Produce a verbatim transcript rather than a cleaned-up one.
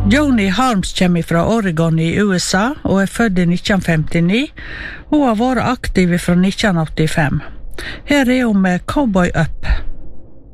Joni Harms kommer fra Oregon i U S A og er født i nitten femtini. Hun har vært aktiv fra nitten åttifem. Her er hun med Cowboy Up.